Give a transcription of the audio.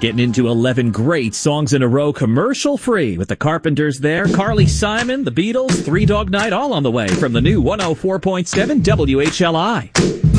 Getting into 11 great songs in a row commercial-free with the Carpenters there, Carly Simon, the Beatles, Three Dog Night, all on the way from the new 104.7 WHLI.